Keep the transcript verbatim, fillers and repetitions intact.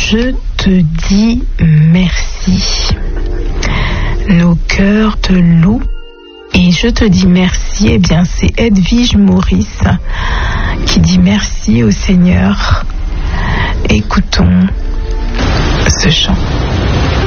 Je te dis merci. Nos cœurs te louent. Et je te dis merci, eh bien c'est Edwige Maurice qui dit merci au Seigneur. Écoutons ce chant.